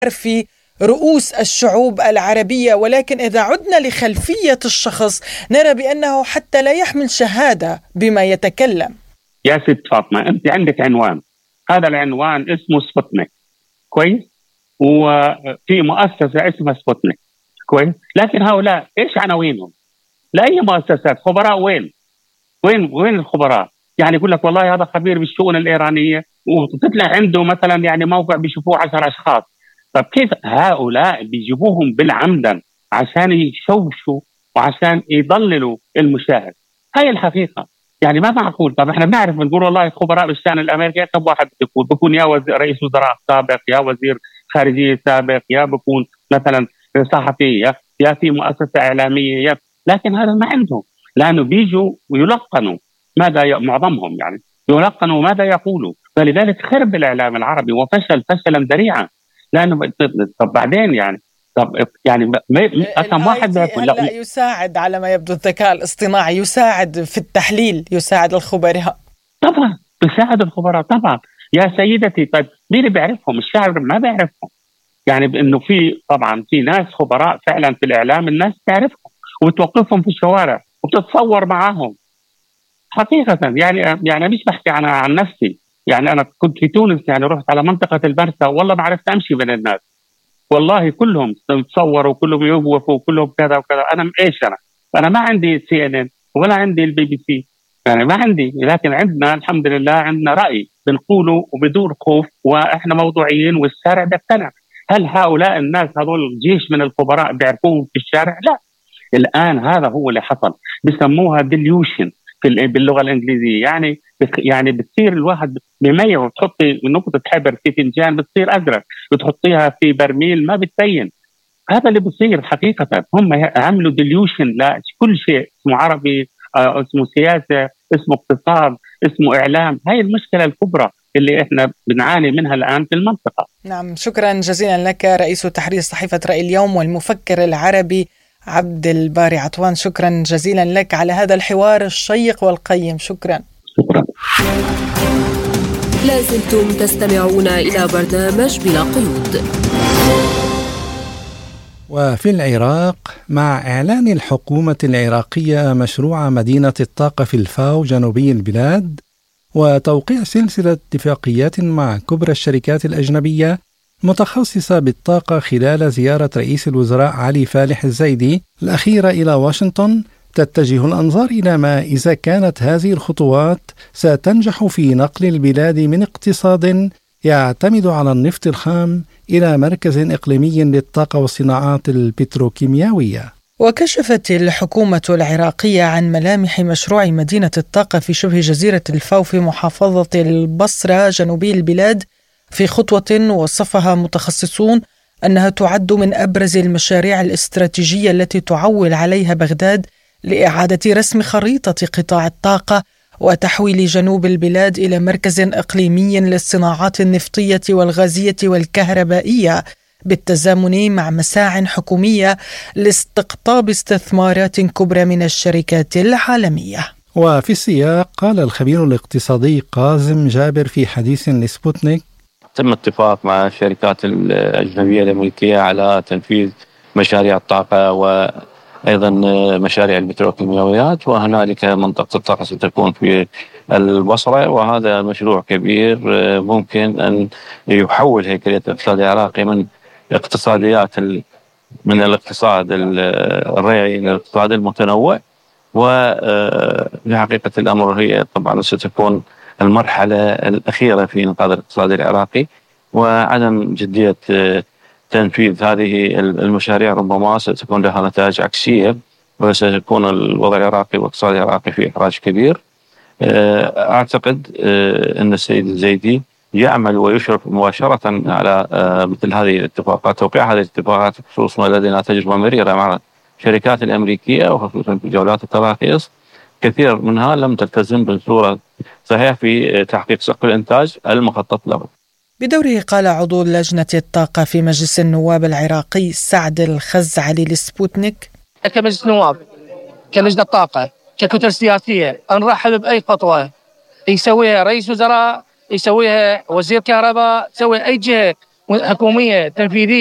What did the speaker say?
في رؤوس الشعوب العربية، ولكن إذا عدنا لخلفية الشخص نرى بأنه حتى لا يحمل شهادة بما يتكلم. يا ست فاطمة، أنت عندك عنوان، هذا العنوان اسمه سبوتنيك، كويس، وفي مؤسسة اسمها سبوتنيك، كويس، لكن هؤلاء إيش عناوينهم؟ لا أي مؤسسات، خبراء وين الخبراء؟ يعني يقول لك والله هذا خبير بالشؤون الإيرانية، وتطلع عنده مثلا يعني موقع بيشوفوه 10 أشخاص. طب كيف هؤلاء بيجيبوهم بالعمدا عشان يشوشوا وعشان يضللوا المشاهد؟ هاي الحقيقة. يعني ما معقول. طب احنا بنعرف بنقول والله خبراء بالشأن الأمريكي، طب واحد بيكون يا وزير رئيس وزراء سابق، يا وزير خارجية سابق، يا بيكون مثلا صحفي، يا في مؤسسة إعلامية، لكن هذا ما عندهم، لأنه بيجوا ويلقنوا معظمهم يعني يلقنوا ماذا يقولوا. فلذلك خرب الإعلام العربي وفشل فشلا ذريعا. لأنه طب بعدين يعني طب يعني أكم واحد هلا يساعد على ما يبدو الذكاء الاصطناعي، يساعد في التحليل، يساعد الخبراء. طبعا يساعد الخبراء طبعا يا سيدتي. طيب مين اللي بيعرفهم؟ الشعب ما بيعرفهم. يعني بأنه في طبعا في ناس خبراء فعلا في الإعلام، الناس تعرفهم وتوقفهم في الشوارع وبتتصور معهم حقيقة. يعني مش بحكي عن نفسي، يعني أنا كنت في تونس، يعني رحت على منطقة المرسى، والله ما عرفت أمشي بين الناس، والله كلهم تصوروا، كلهم يوقفوا، كلهم كذا وكذا. أنا إيش أنا ما عندي CNN ولا عندي الBBC، يعني ما عندي، لكن عندنا الحمد لله عندنا رأي بنقوله وبدون خوف، وإحنا موضوعيين والشارع بيقتنع. هل هؤلاء الناس هذول جيش من الخبراء بيعرفوهم في الشارع؟ لا. الآن هذا هو اللي حصل، بسموها ديليوشن باللغة الإنجليزية. يعني بتصير الواحد بمية، وتحطي نقطة حبر في فنجان بتصير أزرق، وتحطيها في برميل ما بتبين. هذا اللي بصير حقيقة. هم عملوا ديليوشن لكل شيء، اسمه عربي، اسمه سياسة، اسمه اقتصاد، اسمه إعلام. هاي المشكلة الكبرى اللي احنا بنعاني منها الآن في المنطقة. نعم، شكرا جزيلا لك رئيس تحرير صحيفة رأي اليوم والمفكر العربي عبد الباري عطوان. شكرا جزيلا لك على هذا الحوار الشيق والقيم. شكرا. لازلتم تستمعون إلى برنامج بلا قيود. وفي العراق، مع إعلان الحكومة العراقية مشروع مدينة الطاقة في الفاو جنوبي البلاد وتوقيع سلسلة اتفاقيات مع كبرى الشركات الأجنبية متخصصة بالطاقة خلال زيارة رئيس الوزراء علي فالح الزايدي الأخيرة إلى واشنطن، تتجه الأنظار إلى ما إذا كانت هذه الخطوات ستنجح في نقل البلاد من اقتصاد يعتمد على النفط الخام إلى مركز إقليمي للطاقة والصناعات البتروكيميائية. وكشفت الحكومة العراقية عن ملامح مشروع مدينة الطاقة في شبه جزيرة الفاو في محافظة البصرة جنوبي البلاد في خطوة وصفها متخصصون أنها تعد من أبرز المشاريع الاستراتيجية التي تعول عليها بغداد لإعادة رسم خريطة قطاع الطاقة وتحويل جنوب البلاد إلى مركز إقليمي للصناعات النفطية والغازية والكهربائية، بالتزامن مع مساع حكومية لاستقطاب استثمارات كبرى من الشركات العالمية. وفي السياق قال الخبير الاقتصادي قاسم جابر في حديث لسبوتنيك: تم اتفاق مع الشركات الأجنبية الأمريكية على تنفيذ مشاريع الطاقة وأيضا مشاريع البتروكيماويات، وهنالك منطقة الطاقة ستكون في البصرة، وهذا مشروع كبير ممكن أن يحول هيكلية الاقتصاد العراقي من الاقتصاد الريعي إلى الاقتصاد المتنوع. وفي حقيقة الأمر هي طبعا ستكون المرحلة الأخيرة في إنقاذ الاقتصاد العراقي، وعدم جدية تنفيذ هذه المشاريع ربما ستكون لها نتائج عكسية، وسيكون الوضع العراقي والاقتصاد العراقي في إحراج كبير. أعتقد أن السيد الزايدي يعمل ويشرف مباشرة على مثل هذه الاتفاقات، توقيع هذه الاتفاقات، خصوصا لدينا تجربة مريرة مع الشركات الأمريكية، وخصوصا في جولات التراخيص كثير منها لم تلتزم بصورة صحيحة في تحقيق سقف الإنتاج المخطط له. بدوره قال عضو لجنة الطاقة في مجلس النواب العراقي سعد الخزعلي لسبوتنيك: كمجلس نواب، كلجنة طاقة، ككتل سياسية، نرحب بأي خطوة يسويها رئيس وزراء، يسويها وزير كهرباء، يسويها أي جهة حكومية تنفيذية